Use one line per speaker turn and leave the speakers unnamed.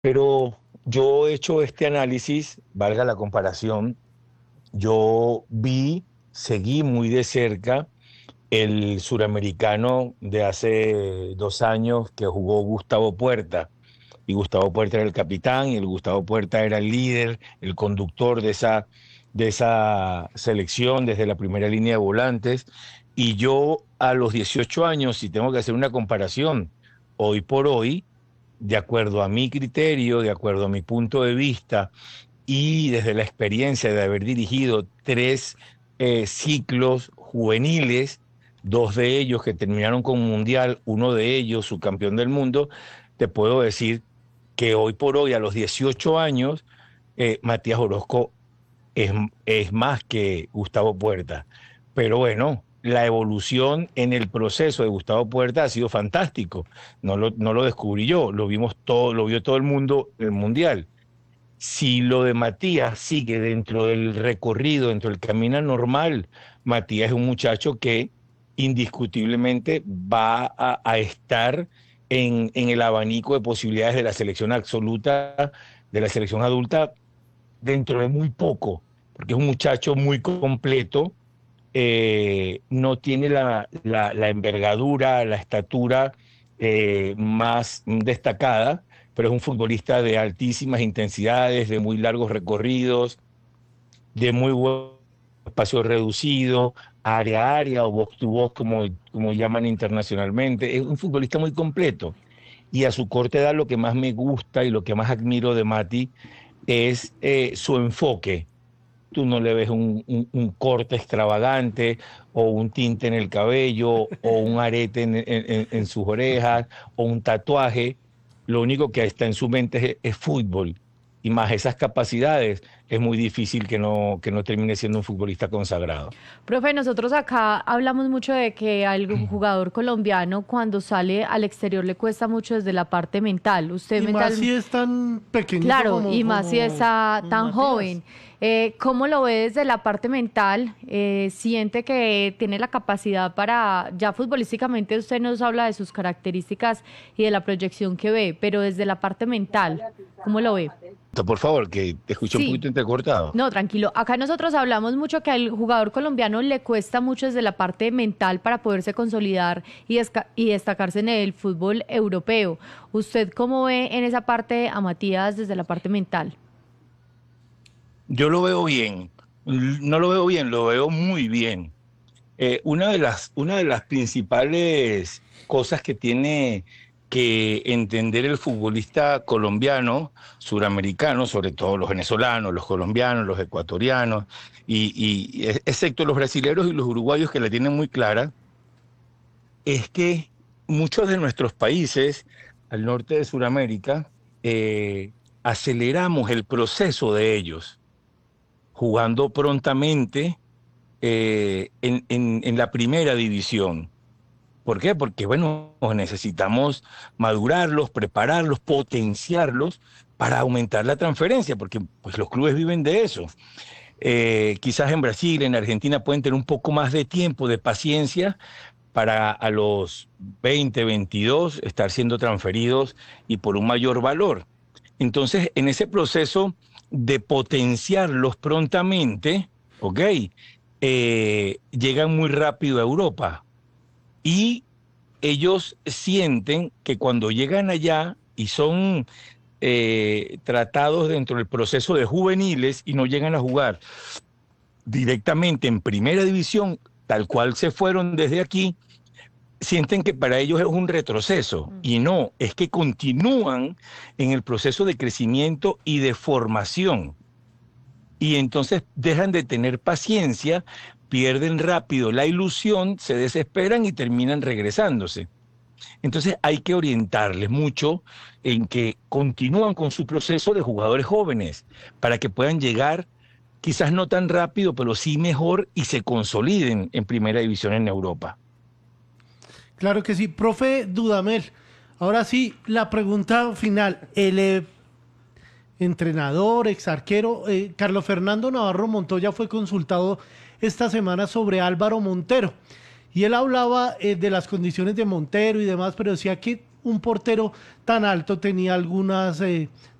Pero yo he hecho este análisis, valga la comparación, yo seguí muy de cerca el suramericano de hace 2 años que jugó Gustavo Puerta. Y Gustavo Puerta era el capitán y el Gustavo Puerta era el líder, el conductor de esa selección desde la primera línea de volantes. Y yo a los 18 años, si tengo que hacer una comparación, hoy por hoy, de acuerdo a mi criterio, de acuerdo a mi punto de vista y desde la experiencia de haber dirigido tres ciclos juveniles, dos de ellos que terminaron con un mundial, uno de ellos subcampeón del mundo, te puedo decir que hoy por hoy, a los 18 años, Matías Orozco es, es más que Gustavo Puerta. Pero bueno, la evolución en el proceso de Gustavo Puerta ha sido fantástico. No lo descubrí yo, lo vimos todo, lo vio todo el mundo en el Mundial. Si lo de Matías sigue dentro del recorrido, dentro del camino normal, Matías es un muchacho que indiscutiblemente va a estar en el abanico de posibilidades de la selección absoluta, de la selección adulta, dentro de muy poco, porque es un muchacho muy completo, no tiene la envergadura, la estatura más destacada, pero es un futbolista de altísimas intensidades, de muy largos recorridos, de muy buen espacio reducido, área a área o box to box, como llaman internacionalmente. Es un futbolista muy completo. Y a su corta edad lo que más me gusta y lo que más admiro de Mati es su enfoque. Tú no le ves un corte extravagante o un tinte en el cabello o un arete en sus orejas o un tatuaje. Lo único que está en su mente es fútbol. Y más esas capacidades, es muy difícil que no termine siendo un futbolista consagrado.
Profe, nosotros acá hablamos mucho de que al jugador colombiano cuando sale al exterior le cuesta mucho desde la parte mental. Usted
Y más
mental,
si es tan pequeñito
claro,
como,
y más si está tan
Matías.
joven. ¿Cómo lo ve desde la parte mental? ¿Siente que tiene la capacidad para, ya futbolísticamente usted nos habla de sus características y de la proyección que ve, pero desde la parte mental, ¿cómo lo ve?
Por favor, que te escuché un
Sí,
poquito entrecortado.
no, tranquilo. Acá nosotros hablamos mucho que al jugador colombiano le cuesta mucho desde la parte mental para poderse consolidar y destacarse en el fútbol europeo. ¿Usted cómo ve en esa parte a Matías desde la parte mental?
Yo lo veo bien. No lo veo bien, lo veo muy bien. Una de las principales cosas que tiene que entender el futbolista colombiano, suramericano, sobre todo los venezolanos, los colombianos, los ecuatorianos, excepto los brasileños y los uruguayos que la tienen muy clara, es que muchos de nuestros países al norte de Sudamérica aceleramos el proceso de ellos, jugando prontamente en la primera división. ¿Por qué? Porque, bueno, necesitamos madurarlos, prepararlos, potenciarlos para aumentar la transferencia, porque pues, los clubes viven de eso. Quizás en Brasil, en Argentina pueden tener un poco más de tiempo, de paciencia, para a los 20, 22 estar siendo transferidos y por un mayor valor. Entonces, en ese proceso de potenciarlos prontamente, ¿ok? Llegan muy rápido a Europa y ellos sienten que cuando llegan allá y son tratados dentro del proceso de juveniles y no llegan a jugar directamente en primera división, tal cual se fueron desde aquí, sienten que para ellos es un retroceso y no, es que continúan en el proceso de crecimiento y de formación y entonces dejan de tener paciencia, pierden rápido la ilusión, se desesperan y terminan regresándose. Entonces hay que orientarles mucho en que continúan con su proceso de jugadores jóvenes para que puedan llegar quizás no tan rápido, pero sí mejor y se consoliden en primera división en Europa.
Claro que sí. Profe Dudamel, ahora sí, la pregunta final. El entrenador, ex arquero, Carlos Fernando Navarro Montoya fue consultado esta semana sobre Álvaro Montero. Y él hablaba de las condiciones de Montero y demás, pero decía que un portero tan alto tenía algunas